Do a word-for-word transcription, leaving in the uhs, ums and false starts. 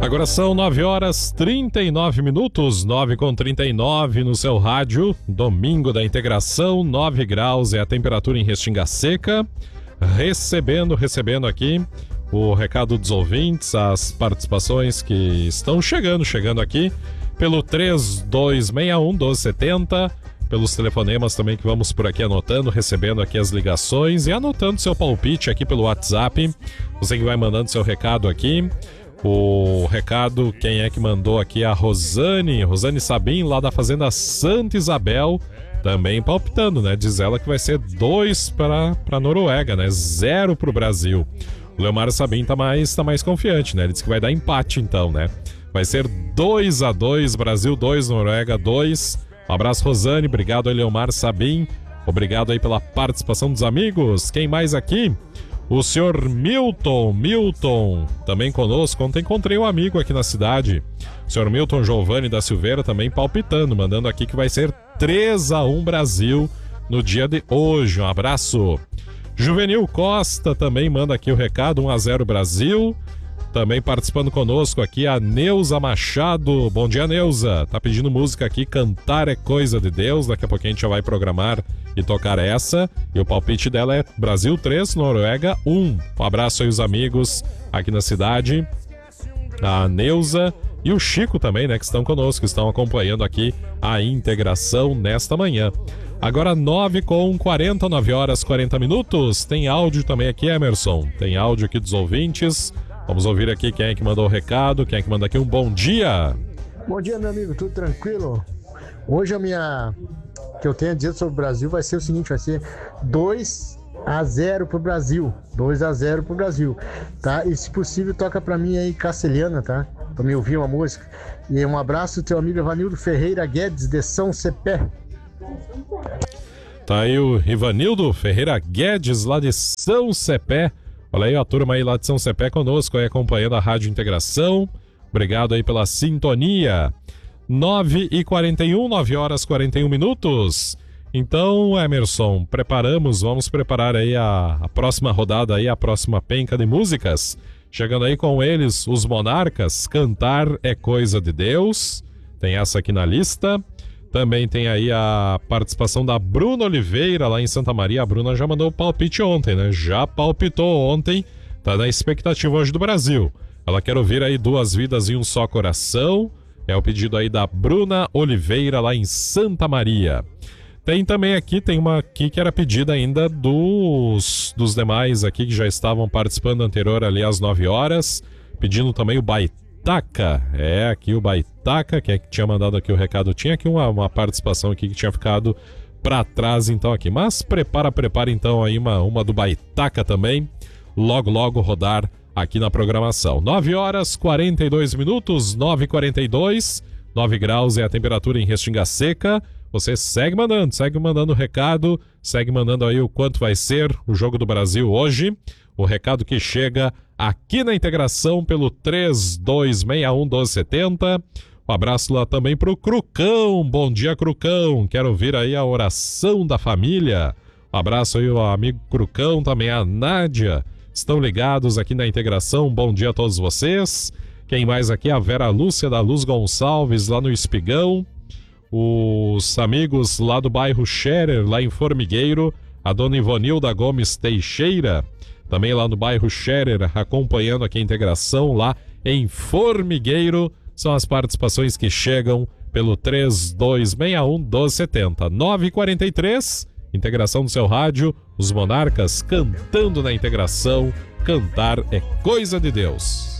Agora são nove horas trinta e nove minutos, nove com trinta e nove no seu rádio. Domingo da Integração, nove graus é a temperatura em Restinga Seca. Recebendo, recebendo aqui o recado dos ouvintes, as participações que estão chegando, chegando aqui pelo três dois seis um, um dois sete zero, pelos telefonemas também que vamos por aqui anotando, recebendo aqui as ligações e anotando seu palpite aqui pelo WhatsApp. Você que vai mandando seu recado aqui. O recado, quem é que mandou aqui? A Rosane, Rosane Sabim, lá da Fazenda Santa Isabel, também palpitando, né? Diz ela que vai ser dois para a Noruega, né? Zero para o Brasil. O Leomar Sabim tá mais, tá mais confiante, né? Ele diz que vai dar empate então, né? Vai ser dois a dois, Brasil dois, Noruega dois. Um abraço, Rosane, obrigado aí, Leomar Sabim. Obrigado aí pela participação dos amigos. Quem mais aqui? O senhor Milton, Milton, também conosco. Ontem encontrei um amigo aqui na cidade. O senhor Milton Giovanni da Silveira também palpitando, mandando aqui que vai ser três a um Brasil no dia de hoje. Um abraço. Juvenil Costa também manda aqui o recado, um a zero Brasil. Também participando conosco aqui a Neuza Machado. Bom dia, Neuza. Tá pedindo música aqui, Cantar é Coisa de Deus. Daqui a pouquinho a gente já vai programar e tocar essa. E o palpite dela é Brasil três, Noruega um. Um abraço aí os amigos aqui na cidade. A Neuza e o Chico também, né, que estão conosco, estão acompanhando aqui a integração nesta manhã. Agora nove com quarenta, nove horas quarenta minutos. Tem áudio também aqui, Emerson. Tem áudio aqui dos ouvintes. Vamos ouvir aqui quem é que mandou o recado, quem é que manda aqui um bom dia. Bom dia, meu amigo, tudo tranquilo? Hoje a minha, que eu tenho a dizer sobre o Brasil vai ser o seguinte, vai ser dois a zero pro Brasil, dois a zero pro Brasil, tá? E se possível toca pra mim aí castelhana, tá? Pra me ouvir uma música. E um abraço do teu amigo Ivanildo Ferreira Guedes de São Cepé. Tá aí o Ivanildo Ferreira Guedes lá de São Cepé. Olha aí a turma aí lá de São Cepé conosco aí acompanhando a Rádio Integração. Obrigado aí pela sintonia. nove e quarenta e um, nove horas e quarenta e um minutos. Então, Emerson, preparamos, vamos preparar aí a, a próxima rodada aí, a próxima penca de músicas. Chegando aí com eles, os Monarcas, Cantar é Coisa de Deus. Tem essa aqui na lista. Também tem aí a participação da Bruna Oliveira lá em Santa Maria. A Bruna já mandou o palpite ontem, né? Já palpitou ontem, tá na expectativa hoje do Brasil. Ela quer ouvir aí Duas Vidas e um Só Coração. É o pedido aí da Bruna Oliveira lá em Santa Maria. Tem também aqui, tem uma aqui que era pedida ainda dos, dos demais aqui que já estavam participando anterior ali às nove horas. Pedindo também o Baitaca. É, aqui o Baitaca, que é que tinha mandado aqui o recado. Tinha aqui uma, uma participação aqui que tinha ficado pra trás então aqui. Mas prepara, prepara então aí uma, uma do Baitaca também. Logo, logo rodar aqui na programação. nove horas e quarenta e dois minutos, nove e quarenta e dois. nove graus é a temperatura em Restinga Seca. Você segue mandando, segue mandando o recado, segue mandando aí o quanto vai ser o Jogo do Brasil hoje. O recado que chega aqui na integração pelo três dois seis um, um dois sete zero. Um abraço lá também pro Crucão. Bom dia, Crucão. Quero ouvir aí a oração da família. Um abraço aí ao amigo Crucão, também a Nádia. Estão ligados aqui na integração. Bom dia a todos vocês. Quem mais aqui? A Vera Lúcia da Luz Gonçalves, lá no Espigão. Os amigos lá do bairro Scherer, lá em Formigueiro. A dona Ivonilda Gomes Teixeira, também lá no bairro Scherer, acompanhando aqui a integração lá em Formigueiro. São as participações que chegam pelo três dois seis um, um dois sete zero. nove e quarenta e três, integração do seu rádio. Os Monarcas cantando na integração. Cantar é Coisa de Deus.